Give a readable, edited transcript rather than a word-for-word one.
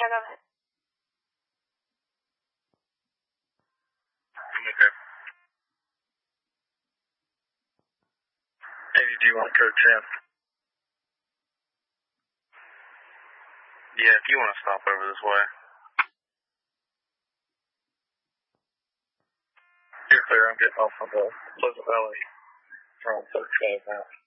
check on it. Okay. Maybe do you want code 10? Yeah, if you want to stop over this way. You're clear, I'm getting off on the Pleasant Valley from 35 now.